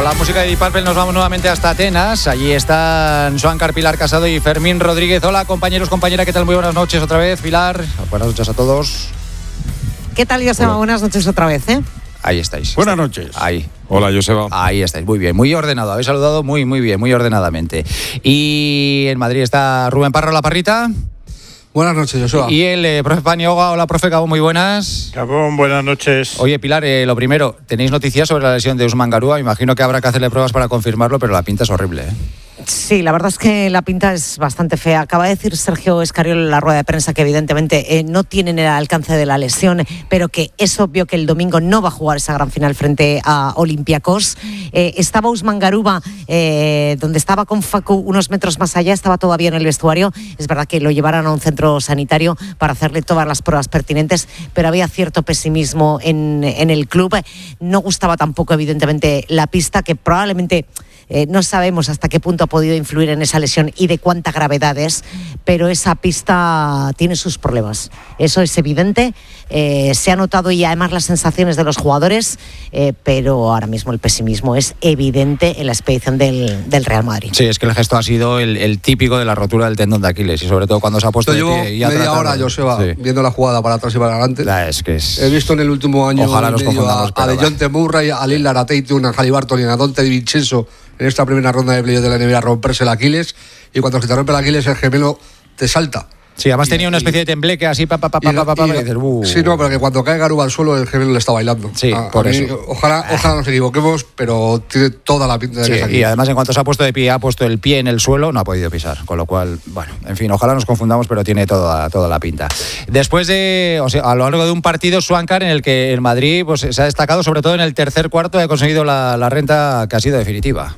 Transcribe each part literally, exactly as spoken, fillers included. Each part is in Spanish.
la música de Deep Purple nos vamos nuevamente hasta Atenas. Allí están Suancar, Pilar Casado y Fermín Rodríguez. Hola, compañeros, compañera, ¿qué tal? Muy buenas noches otra vez, Pilar. Buenas noches a todos. ¿Qué tal, Joseba? Buenas noches otra vez, ¿eh? Ahí estáis. Buenas noches. Ahí. Hola, Joseba. Ahí estáis, muy bien, muy ordenado. Habéis saludado muy, muy bien, muy ordenadamente. Y en Madrid está Rubén Parra, la Parrita. Buenas noches, Joseba. Y el eh, profe Paniagua. Hola, profe Gabón, muy buenas. Gabón, buenas noches. Oye, Pilar, eh, lo primero, ¿tenéis noticias sobre la lesión de Usman Garúa? Me imagino que habrá que hacerle pruebas para confirmarlo, pero la pinta es horrible, ¿eh? Sí, la verdad es que la pinta es bastante fea. Acaba de decir Sergio Escariolo en la rueda de prensa que evidentemente eh, no tienen el alcance de la lesión, pero que es obvio que el domingo no va a jugar esa gran final frente a Olympiacos. Eh, estaba Usman Garúa, eh, donde estaba con Facu unos metros más allá, estaba todavía en el vestuario. Es verdad que lo llevaron a un centro sanitario para hacerle todas las pruebas pertinentes, pero había cierto pesimismo en, en el club. No gustaba tampoco, evidentemente, la pista, que probablemente... Eh, no sabemos hasta qué punto ha podido influir en esa lesión y de cuánta gravedad es, pero esa pista tiene sus problemas. Eso es evidente. Eh, se ha notado y además las sensaciones de los jugadores, eh, pero ahora mismo el pesimismo es evidente en la expedición del, del Real Madrid. Sí, es que el gesto ha sido el, el típico de la rotura del tendón de Aquiles y sobre todo cuando se ha puesto de pie y ha media tratado... hora, Joseba, sí, viendo la jugada para atrás y para adelante. La es que es... He visto en el último año Ojalá nos confundamos, a, a Dejounte Murray, a Lillard, a Tatum, a Haliburton y a Donte DiVincenzo en esta primera ronda de playoff de la N B A romperse el Aquiles, y cuando se te rompe el Aquiles el gemelo te salta. Sí, además y, tenía una especie y, de tembleque así, pa, pa, pa, pa, y, pa, pa, pa, y, y dices, uh. Sí, no, pero que cuando cae Garúa al suelo el gemelo le está bailando. Sí, a, por a mí, eso. Ojalá, ojalá nos equivoquemos, pero tiene toda la pinta de sí, que es aquí. Y además en cuanto se ha puesto de pie, ha puesto el pie en el suelo, no ha podido pisar, con lo cual, bueno, en fin, ojalá nos confundamos, pero tiene toda, toda la pinta. Después de, o sea, a lo largo de un partido, Suancar, en el que el Madrid pues, se ha destacado, sobre todo en el tercer cuarto, y ha conseguido la, la renta que ha sido definitiva.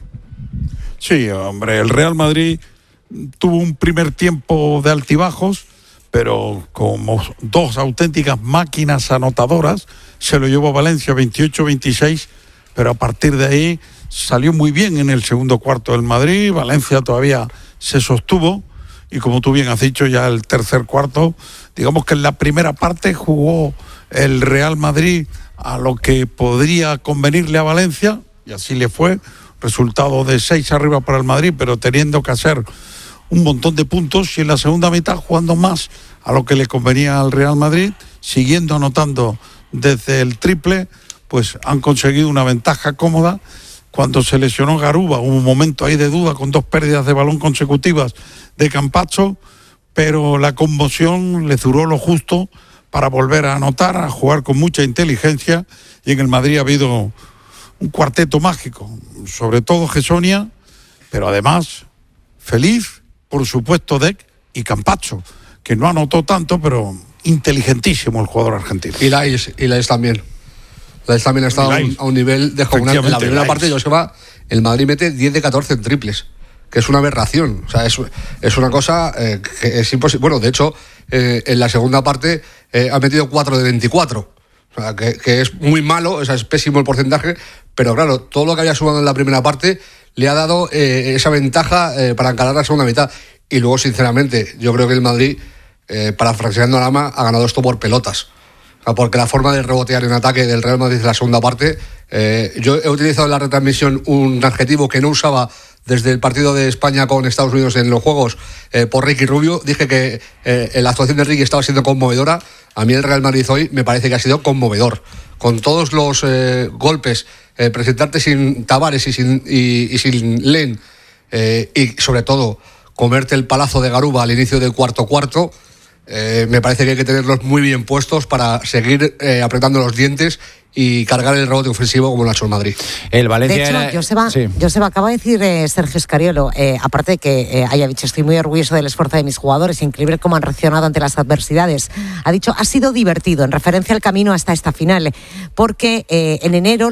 Sí, hombre, el Real Madrid tuvo un primer tiempo de altibajos, pero como dos auténticas máquinas anotadoras, se lo llevó Valencia veintiocho veintiséis, pero a partir de ahí salió muy bien en el segundo cuarto del Madrid. Valencia todavía se sostuvo y, como tú bien has dicho, ya el tercer cuarto, digamos que en la primera parte jugó el Real Madrid a lo que podría convenirle a Valencia, y así le fue. Resultado de seis arriba para el Madrid, pero teniendo que hacer un montón de puntos, y en la segunda mitad jugando más a lo que le convenía al Real Madrid, siguiendo anotando desde el triple, pues han conseguido una ventaja cómoda. Cuando se lesionó Garúa hubo un momento ahí de duda con dos pérdidas de balón consecutivas de Campazzo, pero la conmoción le duró lo justo para volver a anotar, a jugar con mucha inteligencia, y en el Madrid ha habido un cuarteto mágico, sobre todo Gessonia, pero además feliz, por supuesto, Dec y Campazzo, que no anotó tanto, pero inteligentísimo el jugador argentino. Y Lais, y Lais también. Lais también ha estado a un, a un nivel descomunal. En la primera parte, Joseba, el Madrid mete diez de catorce en triples, que es una aberración. O sea, es, es una cosa eh, que es imposible. Bueno, de hecho, eh, en la segunda parte eh, ha metido cuatro de veinticuatro. O sea, que, que es muy malo, o sea, es pésimo el porcentaje, pero claro, todo lo que había sumado en la primera parte le ha dado eh, esa ventaja eh, para encarar la segunda mitad. Y luego, sinceramente, yo creo que el Madrid, eh, parafraseando a Lama, ha ganado esto por pelotas. O sea, porque la forma de rebotear en ataque del Real Madrid en la segunda parte, eh, yo he utilizado en la retransmisión un adjetivo que no usaba desde el partido de España con Estados Unidos en los Juegos eh, por Ricky Rubio. Dije que eh, la actuación de Ricky estaba siendo conmovedora. A mí el Real Madrid hoy me parece que ha sido conmovedor. Con todos los eh, golpes, eh, presentarte sin Tavares y sin, y, y sin Len, eh, y sobre todo comerte el palazo de Garúa al inicio del cuarto cuarto, eh, me parece que hay que tenerlos muy bien puestos para seguir eh, apretando los dientes y cargar el rebote ofensivo como lo ha hecho el Madrid. El Valencia de hecho, era... Joseba, sí. Joseba, acaba de decir eh, Sergio Escariolo, eh, aparte de que eh, haya dicho, estoy muy orgulloso del esfuerzo de mis jugadores, increíble cómo han reaccionado ante las adversidades. Ha dicho, ha sido divertido, en referencia al camino hasta esta final, porque eh, en enero